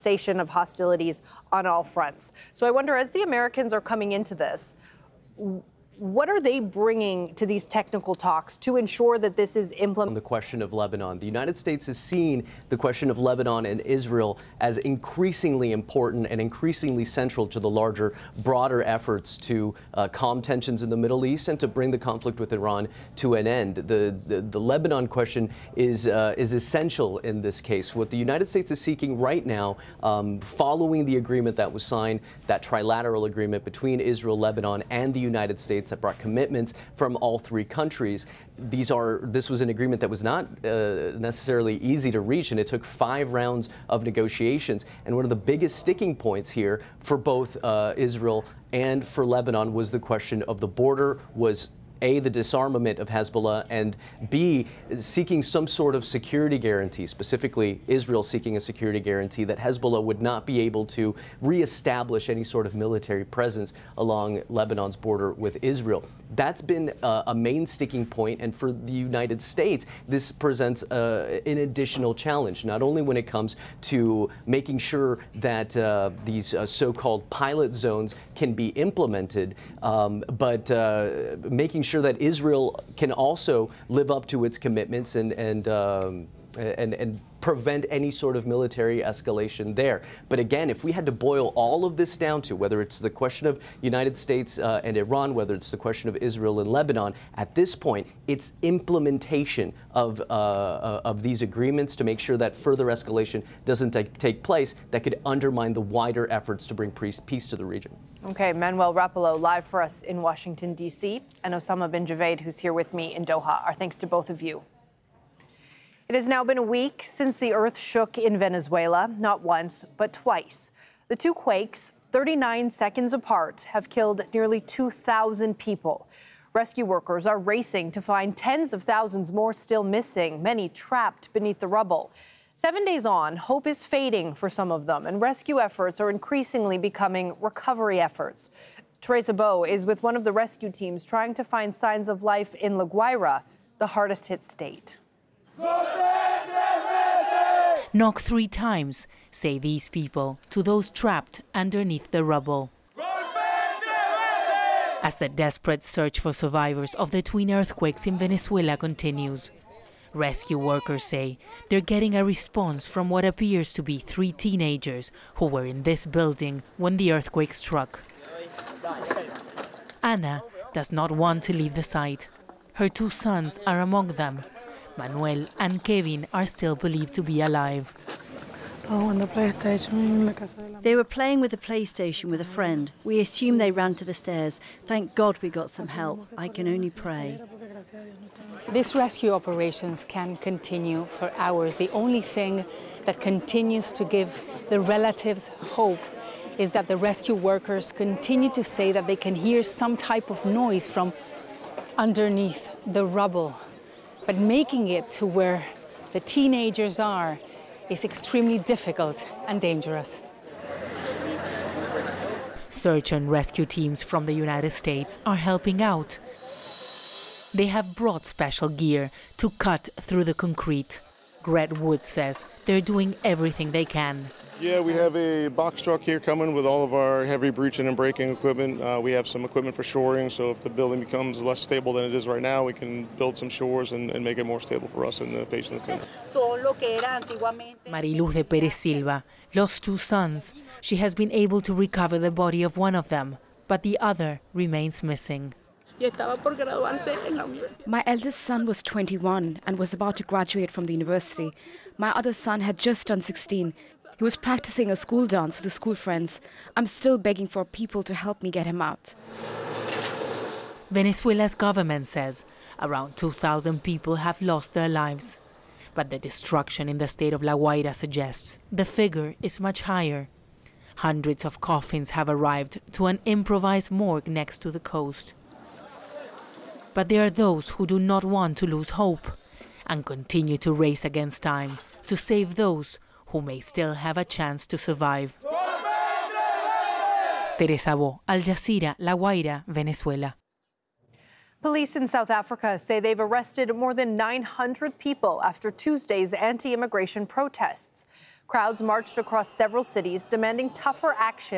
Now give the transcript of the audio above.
cessation of hostilities on all fronts. So I wonder, as the Americans are coming into this, what are they bringing to these technical talks to ensure that this is implemented? On the question of Lebanon, the United States has seen the question of Lebanon and Israel as increasingly important and increasingly central to the larger, broader efforts to calm tensions in the Middle East and to bring the conflict with Iran to an end. The Lebanon question is essential in this case. What the United States is seeking right now, following the agreement that was signed, that trilateral agreement between Israel, Lebanon, and the United States that brought commitments from all three countries. This was an agreement that was not necessarily easy to reach, and it took 5 rounds of negotiations. And one of the biggest sticking points here for both Israel and for Lebanon was the question of the border, was A, the disarmament of Hezbollah, and B, seeking some sort of security guarantee, specifically Israel seeking a security guarantee that Hezbollah would not be able to reestablish any sort of military presence along Lebanon's border with Israel. That's been a main sticking point, and for the United States, this presents an additional challenge, not only when it comes to making sure that these so-called pilot zones can be implemented, but making sure that Israel can also live up to its commitments and prevent any sort of military escalation there. But again, if we had to boil all of this down to whether it's the question of United States and Iran, whether it's the question of Israel and Lebanon, at this point, it's implementation of these agreements to make sure that further escalation doesn't take place that could undermine the wider efforts to bring peace to the region. Okay, Manuel Rapallo live for us in Washington, D.C., and Osama bin Javed, who's here with me in Doha. Our thanks to both of you. It has now been a week since the earth shook in Venezuela, not once, but twice. The 2 quakes, 39 seconds apart, have killed nearly 2,000 people. Rescue workers are racing to find tens of thousands more still missing, many trapped beneath the rubble. 7 days on, hope is fading for some of them, and rescue efforts are increasingly becoming recovery efforts. Teresa Bow is with one of the rescue teams trying to find signs of life in La Guaira, the hardest hit state. Knock 3 times, say these people to those trapped underneath the rubble. As the desperate search for survivors of the twin earthquakes in Venezuela continues, rescue workers say they're getting a response from what appears to be 3 teenagers who were in this building when the earthquake struck. Anna does not want to leave the site. Her 2 sons are among them. Manuel and Kevin are still believed to be alive. They were playing with the PlayStation with a friend. We assume they ran to the stairs. Thank God we got some help. I can only pray. These rescue operations can continue for hours. The only thing that continues to give the relatives hope is that the rescue workers continue to say that they can hear some type of noise from underneath the rubble. But making it to where the teenagers are is extremely difficult and dangerous. Search and rescue teams from the United States are helping out. They have brought special gear to cut through the concrete. Gret Wood says they're doing everything they can. Yeah, we have a box truck here coming with all of our heavy breaching and breaking equipment. We have some equipment for shoring, so if the building becomes less stable than it is right now, we can build some shores and make it more stable for us and the patients. Mariluz de Perez Silva lost 2 sons. She has been able to recover the body of one of them, but the other remains missing. My eldest son was 21 and was about to graduate from the university. My other son had just turned 16. He was practicing a school dance with his school friends. I'm still begging for people to help me get him out. Venezuela's government says around 2,000 people have lost their lives. But the destruction in the state of La Guaira suggests the figure is much higher. Hundreds of coffins have arrived to an improvised morgue next to the coast. But there are those who do not want to lose hope and continue to race against time to save those who may still have a chance to survive. Teresa Bow, Al Jazeera, La Guaira, Venezuela. Police in South Africa say they've arrested more than 900 people after Tuesday's anti-immigration protests. Crowds marched across several cities demanding tougher action